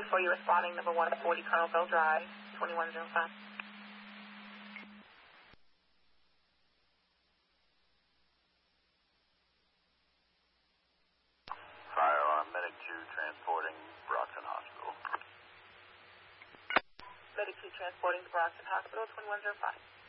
for you responding, number 140 Colonel Bell Drive, 2105. Fire on Medic 2 transporting Broxton Hospital. Medic 2 transporting to Broxton Hospital, 2105.